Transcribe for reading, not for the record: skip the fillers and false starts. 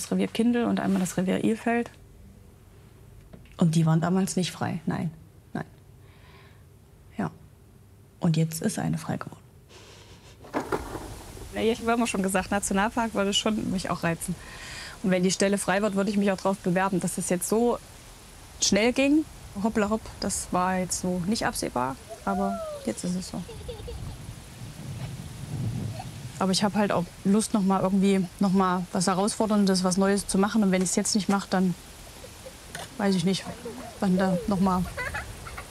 das Revier Kindl und einmal das Revier Ilfeld. Und die waren damals nicht frei. Nein, nein. Ja. Und jetzt ist eine frei geworden. Ja, ich habe immer schon gesagt, Nationalpark würde schon mich auch reizen. Und wenn die Stelle frei wird, würde ich mich auch darauf bewerben. Dass es jetzt so schnell ging, hoppla hopp, das war jetzt so nicht absehbar. Aber jetzt ist es so. Aber ich habe halt auch Lust, irgendwie noch mal was Herausforderndes, was Neues zu machen. Und wenn ich es jetzt nicht mache, dann weiß ich nicht, wann da noch mal